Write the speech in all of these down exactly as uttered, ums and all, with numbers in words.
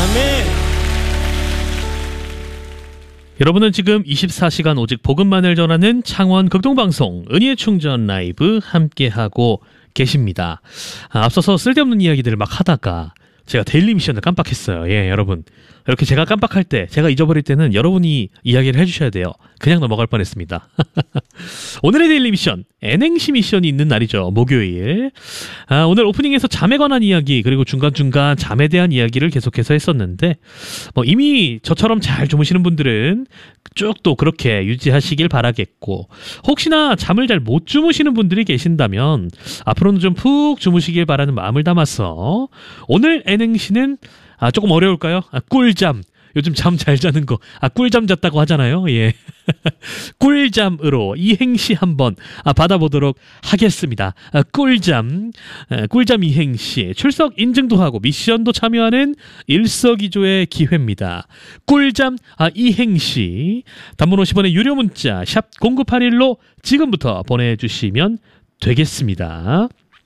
아멘. 여러분은 지금 이십사 시간 오직 복음만을 전하는 창원 극동방송 은희의 충전 라이브 함께하고 계십니다. 아, 앞서서 쓸데없는 이야기들을 막 하다가 제가 데일리 미션을 깜빡했어요. 예, 여러분. 이렇게 제가 깜빡할 때, 제가 잊어버릴 때는 여러분이 이야기를 해주셔야 돼요. 그냥 넘어갈 뻔했습니다. 오늘의 데일리 미션, N행시 미션이 있는 날이죠. 목요일. 아, 오늘 오프닝에서 잠에 관한 이야기, 그리고 중간중간 잠에 대한 이야기를 계속해서 했었는데, 뭐 이미 저처럼 잘 주무시는 분들은 쭉 또 그렇게 유지하시길 바라겠고, 혹시나 잠을 잘 못 주무시는 분들이 계신다면 앞으로는 좀 푹 주무시길 바라는 마음을 담아서 오늘 N행시는 아, 조금 어려울까요? 아, 꿀잠. 요즘 잠 잘 자는 거. 아, 꿀잠 잤다고 하잖아요. 예. 꿀잠으로 이행시 한번 아, 받아보도록 하겠습니다. 아, 꿀잠. 아, 꿀잠 이행시. 출석 인증도 하고 미션도 참여하는 일석이조의 기회입니다. 꿀잠 아, 이행시. 단문 오십 원의 유료 문자 샵 공구팔일로 지금부터 보내주시면 되겠습니다.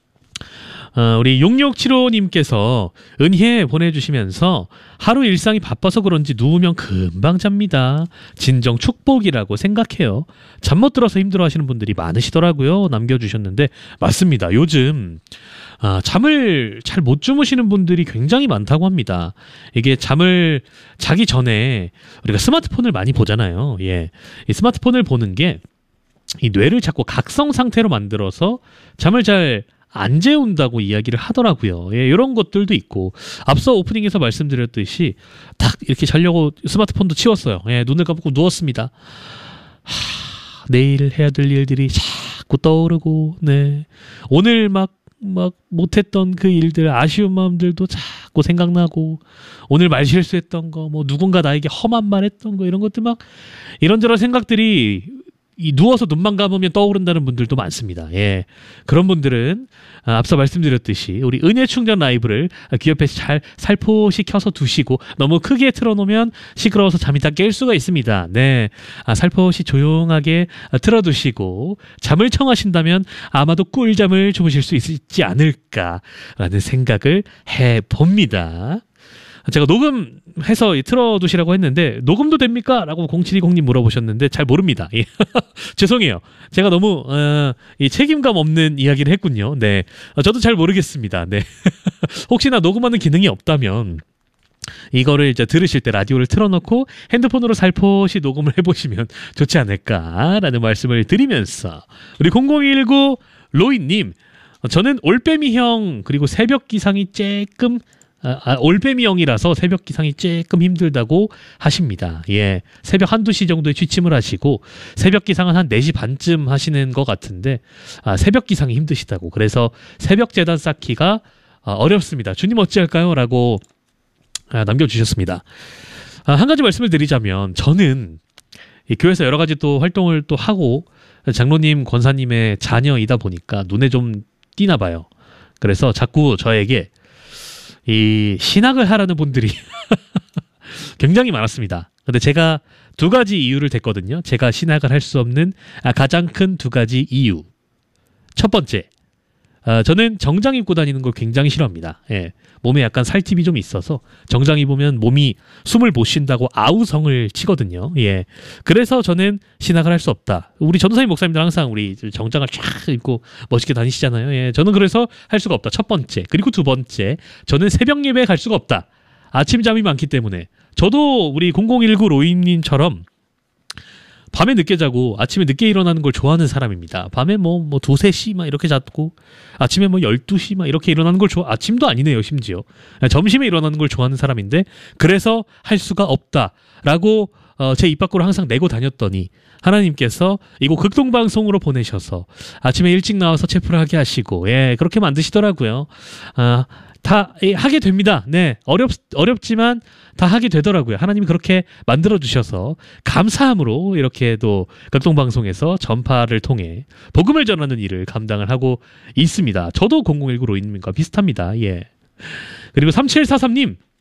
어, 우리 육육칠오님께서 은혜 보내주시면서 하루 일상이 바빠서 그런지 누우면 금방 잡니다. 진정 축복이라고 생각해요. 잠 못 들어서 힘들어하시는 분들이 많으시더라고요. 남겨주셨는데 맞습니다. 요즘 아, 잠을 잘 못 주무시는 분들이 굉장히 많다고 합니다. 이게 잠을 자기 전에 우리가 스마트폰을 많이 보잖아요. 예, 이 스마트폰을 보는 게 이 뇌를 자꾸 각성 상태로 만들어서 잠을 잘 안 재운다고 이야기를 하더라고요. 예, 이런 것들도 있고 앞서 오프닝에서 말씀드렸듯이 딱 이렇게 자려고 스마트폰도 치웠어요. 예, 눈을 감고 누웠습니다. 하, 내일 해야 될 일들이 자꾸 떠오르고 네. 오늘 막 막 못했던 그 일들 아쉬운 마음들도 자꾸 생각나고 오늘 말 실수했던 거 뭐 누군가 나에게 험한 말 했던 거 이런 것들 막 이런저런 생각들이 이 누워서 눈만 감으면 떠오른다는 분들도 많습니다. 예, 그런 분들은 아, 앞서 말씀드렸듯이 우리 은혜 충전 라이브를 귀 옆에 잘 살포시 켜서 두시고 너무 크게 틀어놓으면 시끄러워서 잠이 다 깰 수가 있습니다. 네, 아, 살포시 조용하게 틀어두시고 잠을 청하신다면 아마도 꿀잠을 주무실 수 있지 않을까라는 생각을 해봅니다. 제가 녹음해서 틀어두시라고 했는데 녹음도 됩니까? 라고 공칠이공님 물어보셨는데 잘 모릅니다. 예. 죄송해요. 제가 너무 어, 이 책임감 없는 이야기를 했군요. 네, 어, 저도 잘 모르겠습니다. 네. 혹시나 녹음하는 기능이 없다면 이거를 이제 들으실 때 라디오를 틀어놓고 핸드폰으로 살포시 녹음을 해보시면 좋지 않을까라는 말씀을 드리면서 우리 공공일구 로이님, 저는 올빼미형 그리고 새벽 기상이 조금 아, 아, 올빼미형이라서 새벽 기상이 조금 힘들다고 하십니다. 예, 새벽 한두 시 정도에 취침을 하시고 새벽 기상은 한 네 시 반쯤 하시는 것 같은데 아, 새벽 기상이 힘드시다고. 그래서 새벽 재단 쌓기가 아, 어렵습니다. 주님 어찌할까요? 라고 아, 남겨주셨습니다. 아, 한 가지 말씀을 드리자면 저는 이 교회에서 여러 가지 또 활동을 또 하고 장로님, 권사님의 자녀이다 보니까 눈에 좀 띄나 봐요. 그래서 자꾸 저에게 이 신학을 하라는 분들이 굉장히 많았습니다. 근데 제가 두 가지 이유를 댔거든요. 제가 신학을 할 수 없는 아, 가장 큰 두 가지 이유. 첫 번째, 아, 저는 정장 입고 다니는 걸 굉장히 싫어합니다. 예, 몸에 약간 살집이 좀 있어서 정장 입으면 몸이 숨을 못 쉰다고 아우성을 치거든요. 예, 그래서 저는 신학을 할 수 없다. 우리 전도사님 목사님들 항상 우리 정장을 쫙 입고 멋있게 다니시잖아요. 예, 저는 그래서 할 수가 없다. 첫 번째. 그리고 두 번째, 저는 새벽 예배에 갈 수가 없다. 아침잠이 많기 때문에. 저도 우리 공공일구 로이님처럼 밤에 늦게 자고 아침에 늦게 일어나는 걸 좋아하는 사람입니다. 밤에 뭐, 뭐 두세 시 막 이렇게 잤고 아침에 뭐 열두 시 막 이렇게 일어나는 걸 좋아, 아침도 아니네요, 심지어. 점심에 일어나는 걸 좋아하는 사람인데 그래서 할 수가 없다라고 어, 제 입 밖으로 항상 내고 다녔더니 하나님께서 이거 극동방송으로 보내셔서 아침에 일찍 나와서 체프를 하게 하시고 예, 그렇게 만드시더라고요. 아, 다 하게 됩니다. 네, 어렵 어렵지만 다 하게 되더라고요. 하나님이 그렇게 만들어 주셔서 감사함으로 이렇게 또 극동방송에서 전파를 통해 복음을 전하는 일을 감당을 하고 있습니다. 저도 공공일구 로이님과 비슷합니다. 예. 그리고 삼칠사삼님,